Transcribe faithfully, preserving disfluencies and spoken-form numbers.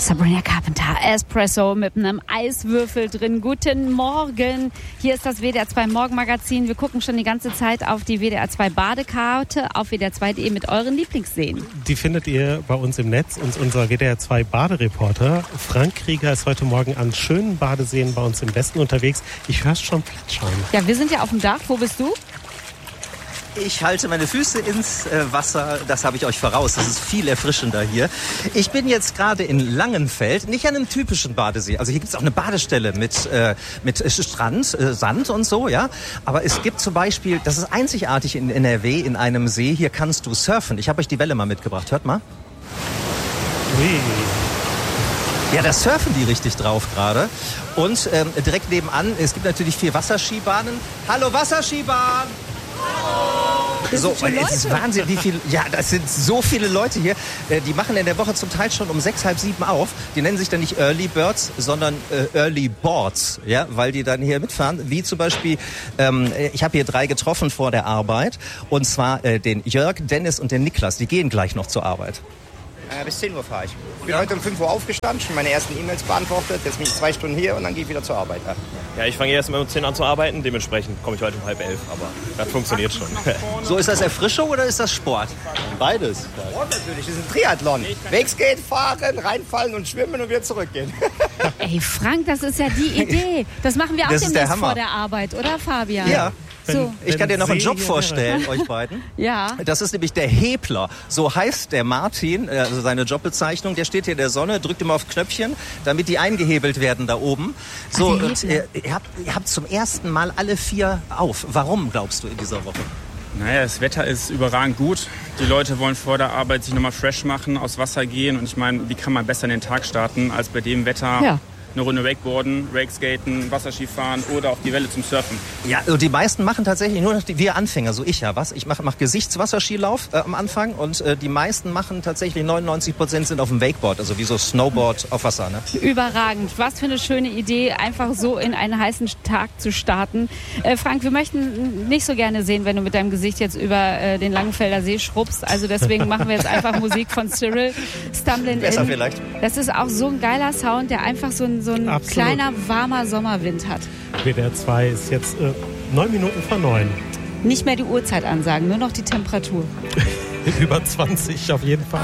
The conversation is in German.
Sabrina Carpenter, Espresso mit einem Eiswürfel drin. Guten Morgen. Hier ist das W D R zwei Morgenmagazin. Wir gucken schon die ganze Zeit auf die W D R zwei Badekarte auf W D R zwei punkt de mit euren Lieblingsseen. Die findet ihr bei uns im Netz. Und unser W D R zwei Badereporter Frank Krieger ist heute Morgen an schönen Badeseen bei uns im Westen unterwegs. Ich höre schon plätschern. Ja, wir sind ja auf dem Dach. Wo bist du? Ich halte meine Füße ins äh, Wasser, das habe ich euch voraus, das ist viel erfrischender hier. Ich bin jetzt gerade in Langenfeld, nicht an einem typischen Badesee, also hier gibt es auch eine Badestelle mit, äh, mit Strand, äh, Sand und so, ja. Aber es gibt zum Beispiel, das ist einzigartig in N R W, in einem See, hier kannst du surfen. Ich habe euch die Welle mal mitgebracht, hört mal. Ui. Ja, da surfen die richtig drauf gerade. Und ähm, direkt nebenan, es gibt natürlich vier Wasserskibahnen. Hallo Wasserskibahn! Das so, sind es ist Wahnsinn, wie viel, ja, das sind so viele Leute hier. Die machen in der Woche zum Teil schon um sechs, halb sieben auf. Die nennen sich dann nicht Early Birds, sondern äh, Early Boards, ja, weil die dann hier mitfahren. Wie zum Beispiel, ähm, ich habe hier drei getroffen vor der Arbeit. Und zwar äh, den Jörg, Dennis und den Niklas. Die gehen gleich noch zur Arbeit. Äh, bis zehn Uhr fahre ich. Ich bin ja. heute um fünf Uhr aufgestanden, schon meine ersten E-Mails beantwortet. Jetzt bin ich zwei Stunden hier und dann gehe ich wieder zur Arbeit. Ja, ja ich fange erst mal um zehn an zu arbeiten. Dementsprechend komme ich heute um halb elf. Aber das funktioniert schon. So, ist das Erfrischung oder ist das Sport? Beides. Sport natürlich, das ist ein Triathlon. Wegs gehen, fahren, reinfallen und schwimmen und wieder zurückgehen. Ey, Frank, das ist ja die Idee. Das machen wir auch das demnächst vor der Arbeit, oder Fabian? Ja. So. Ich kann dir noch einen Job vorstellen, euch beiden. Ja. Das ist nämlich der Hebler. So heißt der Martin, also seine Jobbezeichnung. Der steht hier in der Sonne, drückt immer auf Knöpfchen, damit die eingehebelt werden da oben. So, Ach, und ihr, ihr, habt, ihr habt zum ersten Mal alle vier auf. Warum, glaubst du, in dieser Woche? Naja, das Wetter ist überragend gut. Die Leute wollen vor der Arbeit sich nochmal fresh machen, aufs Wasser gehen. Und ich meine, wie kann man besser in den Tag starten, als bei dem Wetter... Ja. Eine Runde Wakeboarden, Wakeskaten, Wasserskifahren oder auf die Welle zum Surfen. Ja, also die meisten machen tatsächlich nur noch die, wir Anfänger, so ich ja was. Ich mache mach Gesichtswasserskilauf äh, am Anfang und äh, die meisten machen tatsächlich neunundneunzig Prozent sind auf dem Wakeboard, also wie so Snowboard auf Wasser. Ne? Überragend. Was für eine schöne Idee, einfach so in einen heißen Tag zu starten. Äh, Frank, wir möchten nicht so gerne sehen, wenn du mit deinem Gesicht jetzt über äh, den Langenfelder See schrubbst. Also deswegen machen wir jetzt einfach Musik von Cyril, Stumbling Besser In. vielleicht. Das ist auch so ein geiler Sound, der einfach so ein so ein Absolut. kleiner, warmer Sommerwind hat. W D R zwei ist jetzt äh, neun Minuten vor neun. Nicht mehr die Uhrzeit ansagen, nur noch die Temperatur. Über zwanzig auf jeden Fall.